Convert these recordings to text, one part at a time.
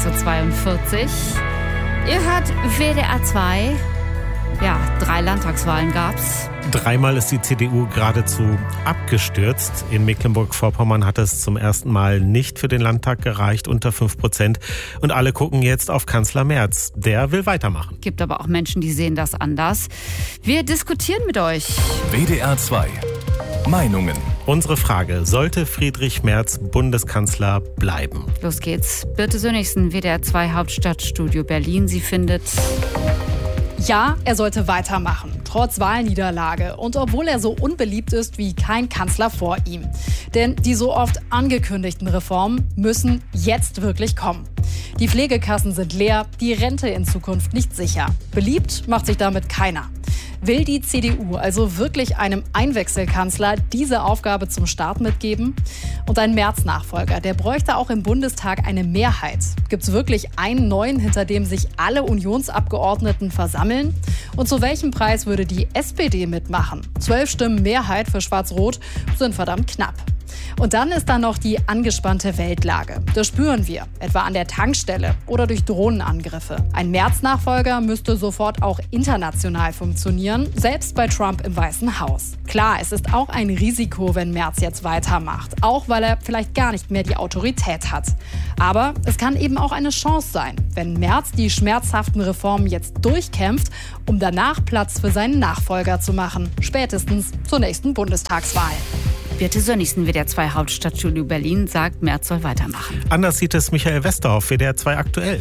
6.42 Uhr. Ihr hört WDR 2. Ja, 3 Landtagswahlen gab's. 3-mal ist die CDU geradezu abgestürzt. In Mecklenburg-Vorpommern hat es zum ersten Mal nicht für den Landtag gereicht, unter 5%. Und alle gucken jetzt auf Kanzler Merz. Der will weitermachen. Gibt aber auch Menschen, die sehen das anders. Wir diskutieren mit euch. WDR 2. Meinungen. Unsere Frage: Sollte Friedrich Merz Bundeskanzler bleiben? Los geht's. Birte Sönnigsen, WDR 2 Hauptstadtstudio Berlin. Sie findet: Ja, er sollte weitermachen, trotz Wahlniederlage und obwohl er so unbeliebt ist wie kein Kanzler vor ihm. Denn die so oft angekündigten Reformen müssen jetzt wirklich kommen. Die Pflegekassen sind leer, die Rente in Zukunft nicht sicher. Beliebt macht sich damit keiner. Will die CDU also wirklich einem Einwechselkanzler diese Aufgabe zum Start mitgeben? Und ein Merz-Nachfolger, der bräuchte auch im Bundestag eine Mehrheit. Gibt es wirklich einen neuen, hinter dem sich alle Unionsabgeordneten versammeln? Und zu welchem Preis würde die SPD mitmachen? 12 Stimmen Mehrheit für Schwarz-Rot sind verdammt knapp. Und dann ist da noch die angespannte Weltlage. Das spüren wir, etwa an der Tankstelle oder durch Drohnenangriffe. Ein Merz-Nachfolger müsste sofort auch international funktionieren, selbst bei Trump im Weißen Haus. Klar, es ist auch ein Risiko, wenn Merz jetzt weitermacht, auch weil er vielleicht gar nicht mehr die Autorität hat. Aber es kann eben auch eine Chance sein, wenn Merz die schmerzhaften Reformen jetzt durchkämpft, um danach Platz für seinen Nachfolger zu machen, spätestens zur nächsten Bundestagswahl. Birte Sönnigsen, WDR 2 Hauptstadtstudio Berlin, sagt, Merz soll weitermachen. Anders sieht es Michael Westerhoff, WDR 2 aktuell.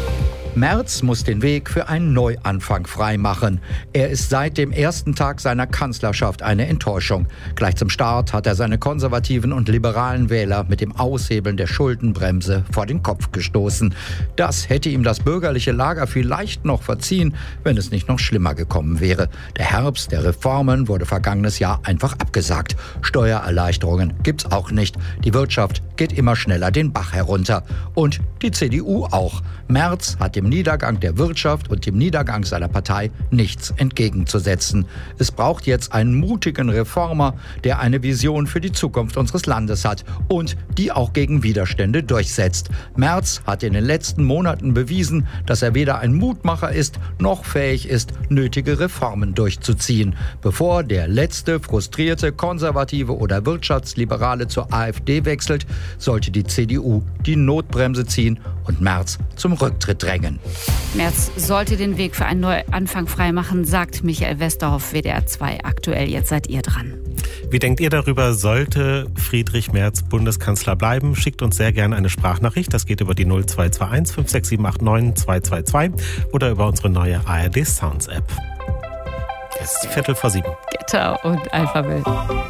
Merz muss den Weg für einen Neuanfang freimachen. Er ist seit dem ersten Tag seiner Kanzlerschaft eine Enttäuschung. Gleich zum Start hat er seine konservativen und liberalen Wähler mit dem Aushebeln der Schuldenbremse vor den Kopf gestoßen. Das hätte ihm das bürgerliche Lager vielleicht noch verziehen, wenn es nicht noch schlimmer gekommen wäre. Der Herbst der Reformen wurde vergangenes Jahr einfach abgesagt. Steuererleichterungen gibt's auch nicht. Die Wirtschaft geht immer schneller den Bach herunter. Und die CDU auch. Merz hat dem Niedergang der Wirtschaft und dem Niedergang seiner Partei nichts entgegenzusetzen. Es braucht jetzt einen mutigen Reformer, der eine Vision für die Zukunft unseres Landes hat und die auch gegen Widerstände durchsetzt. Merz hat in den letzten Monaten bewiesen, dass er weder ein Mutmacher ist, noch fähig ist, nötige Reformen durchzuziehen. Bevor der letzte frustrierte Konservative oder Wirtschaftsliberale zur AfD wechselt, sollte die CDU die Notbremse ziehen und Merz zum Rücktritt drängen. Merz sollte den Weg für einen Neuanfang freimachen, sagt Michael Westerhoff, WDR 2 aktuell. Jetzt seid ihr dran. Wie denkt ihr darüber? Sollte Friedrich Merz Bundeskanzler bleiben? Schickt uns sehr gerne eine Sprachnachricht. Das geht über die 0221 56789 222 oder über unsere neue ARD Sounds App. Es ist 7:15. Getter und Alphabet.